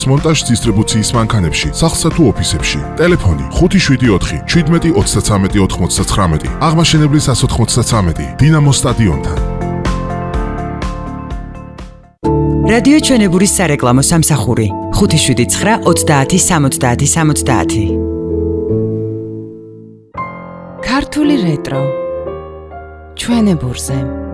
მონტაჟ დისტრიბუციის მანქანებში, სახლსა თუ ოფისებში. ტელეფონი 574 17 33 99. აღმაშენებლის 193 დინამო სტადიონთან. რადიო ჩვენებურის სარეკლამო სამსახური 579 30 70 70. ქართული რეტრო ჩვენებურზე.